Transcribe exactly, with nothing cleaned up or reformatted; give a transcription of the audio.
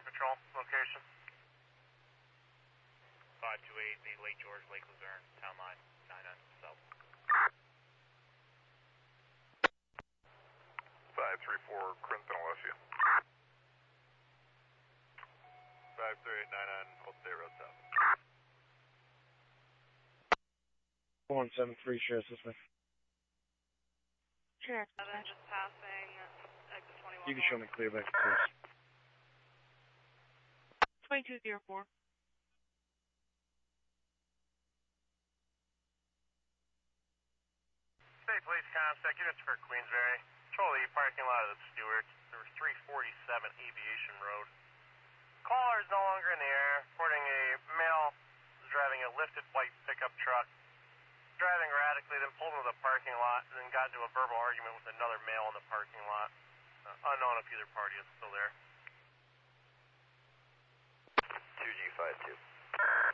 Fire Patrol location. five two eight, the Lake George, Lake Luzerne, town line, nine nine south. five three four, Crimson, Alessia. five three eight nine nine, Old State Road South. one seven three, share system. Sure. seven, just passing exit twenty-one. You can show me clear back to close. twenty-two zero four. State Police Comstock, units for Queensbury. Control the parking lot of the Stewarts. There was three forty-seven Aviation Road. Caller is no longer in the air, reporting a male driving a lifted white pickup truck, driving erratically, then pulled into the parking lot, and then got into a verbal argument with another male in the parking lot. Uh, unknown if either party is still there.